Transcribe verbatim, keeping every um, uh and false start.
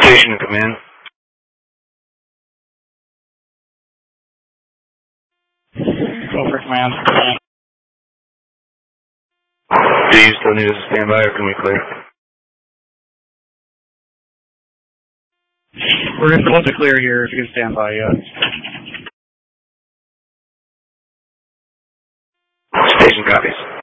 Station command. Go for command. Do you still need us to stand by or can we clear? We're going to close to clear here if you can stand by yet. Station copies.